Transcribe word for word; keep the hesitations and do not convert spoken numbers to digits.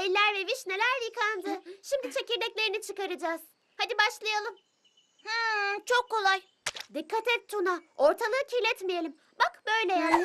eller ve vişneler yıkandı. Şimdi çekirdeklerini çıkaracağız. Hadi başlayalım. Hmm, çok kolay. Dikkat et Tuna. Ortalığı kirletmeyelim. Bak böyle ya.